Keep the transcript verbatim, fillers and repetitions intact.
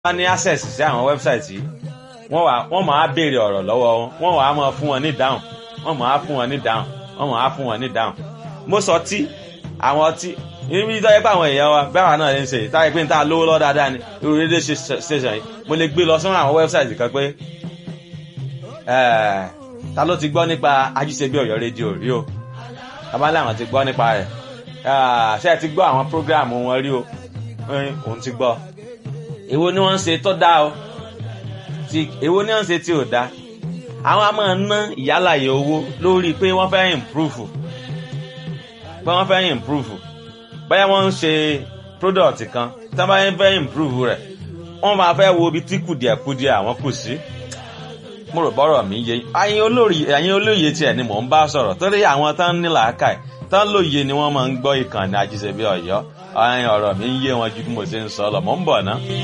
wọ́n ní access sí àwọn website yìí wọ́n wà wọ́n máa béèrè ọ̀rọ̀ lọ́wọ́ wọn wọ́n wà á máa fún wọn ní dáhùn wọ́n máa fún wọn ní dáhùn wọ́n máa fún wọn ní dáhùn mo sọ tí àwọn ọtí ibi tó yẹ pé àwọn èèyàn wa bẹ́ẹ̀ náà ń ṣe táyé pé n ta lówó lọ́ dáadáa ni irú rédíò station yìí mo lè gbé lọ sọ́nà àwọn website kan pé ta ló ti gbọ́ nípa Ajíṣebí Ọ̀yọ́ rédíò rí o abálé àwọn ti gbọ́ nípa rẹ̀ ṣé ẹ ti gbọ́ àwọn program wọn rí o òun ti gbọ́ èwo ni wọ́n ń ṣe tó dáa o èwo ni wọ́n ń ṣe tí ò dáa àwọn a máa ná ìyálàyè owó lórí pé wọ́n fẹ́ improve pé wọ́n fẹ́ improve báyà wọ́n ń ṣe product kan tí wọ́n bá fẹ́ improve rẹ̀ wọ́n máa fẹ́ wo ibi tí kùdìẹ̀kudìẹ̀ àwọn kù sí mo rò bọ́rọ̀ mi yé ẹ̀yin olórí ẹ̀yin olóye tiẹ̀ ni mò ń bá sọ̀rọ̀ torí àwọn tán ní làákàyè tán lóye ni wọ́n máa ń gbọ́ ìkànnì Ajíṣebí Ọ̀yọ́ ọ̀rọ̀ mi ń yé wọn ju bí mo ṣe ń sọ lọ mò ń bọ̀ ná.